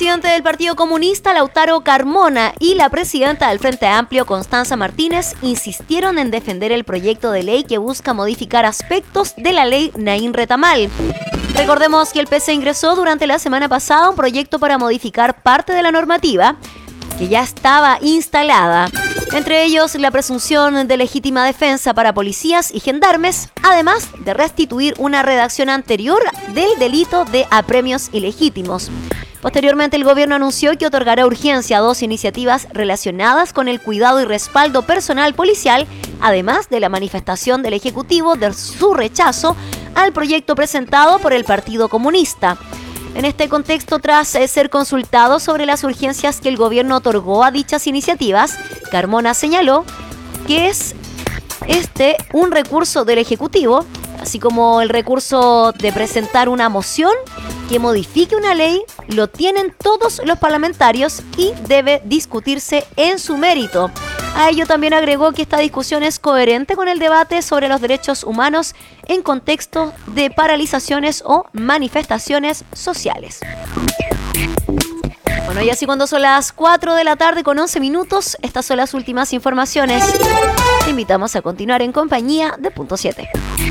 presidente del Partido Comunista, Lautaro Carmona, y la presidenta del Frente Amplio, Constanza Martínez, insistieron en defender el proyecto de ley que busca modificar aspectos de la ley Naín Retamal. Recordemos que el PC ingresó durante la semana pasada un proyecto para modificar parte de la normativa que ya estaba instalada, entre ellos la presunción de legítima defensa para policías y gendarmes, además de restituir una redacción anterior del delito de apremios ilegítimos. Posteriormente, el gobierno anunció que otorgará urgencia a 2 iniciativas relacionadas con el cuidado y respaldo personal policial, además de la manifestación del Ejecutivo de su rechazo al proyecto presentado por el Partido Comunista. En este contexto, tras ser consultado sobre las urgencias que el gobierno otorgó a dichas iniciativas, Carmona señaló que es un recurso del Ejecutivo, así como el recurso de presentar una moción que modifique una ley, lo tienen todos los parlamentarios y debe discutirse en su mérito. A ello también agregó que esta discusión es coherente con el debate sobre los derechos humanos en contexto de paralizaciones o manifestaciones sociales. Bueno, y así cuando son las 4 de la tarde con 11 minutos, estas son las últimas informaciones. Te invitamos a continuar en compañía de Punto 7.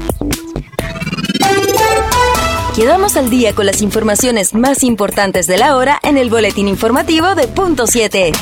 Quedamos al día con las informaciones más importantes de la hora en el boletín informativo de Punto 7.